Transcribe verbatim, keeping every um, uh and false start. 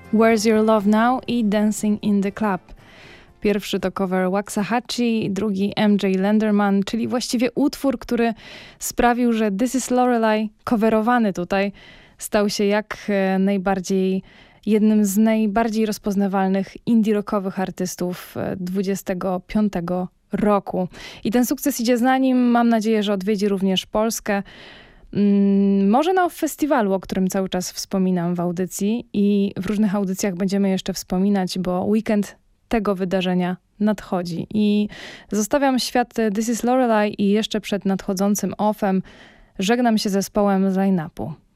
Where's Your Love Now i Dancing in the Club. Pierwszy to cover Waxahachie, drugi M J Lenderman, czyli właściwie utwór, który sprawił, że This is Lorelei, coverowany tutaj, stał się jak najbardziej, jednym z najbardziej rozpoznawalnych indie rockowych artystów dwudziestego piątego roku. I ten sukces idzie za nim, mam nadzieję, że odwiedzi również Polskę. Hmm, może na festiwalu, o którym cały czas wspominam w audycji i w różnych audycjach będziemy jeszcze wspominać, bo weekend tego wydarzenia nadchodzi. I zostawiam świat This is Lorelei i jeszcze przed nadchodzącym offem żegnam się zespołem z line-upu.